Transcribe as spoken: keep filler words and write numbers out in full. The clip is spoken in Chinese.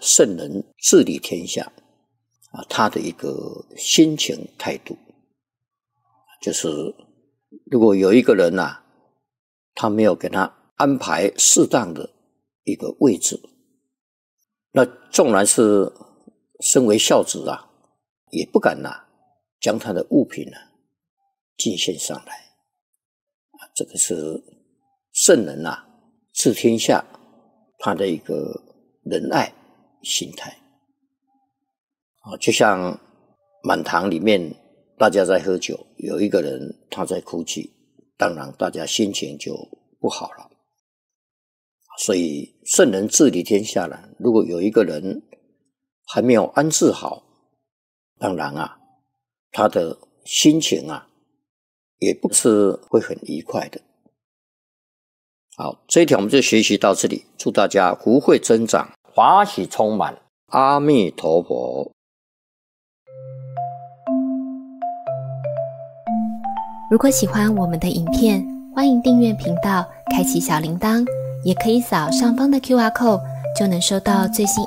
圣人治理天下啊，他的一个心情态度，就是如果有一个人啊，他没有给他安排适当的一个位置，那纵然是身为孝子啊，也不敢啊将他的物品啊进献上来啊，这个是圣人啊治天下他的一个仁爱心态啊，就像满堂里面大家在喝酒，有一个人他在哭泣，当然大家心情就不好了。所以圣人治理天下了，如果有一个人还没有安置好，当然啊他的心情啊也不是会很愉快的。好，这一条我们就学习到这里，祝大家福慧增长，法喜充满，阿弥陀佛。 如果喜欢我们的影片，欢迎订阅频道，开启小铃铛，也可以扫上方的 Q R code， 就能收到最新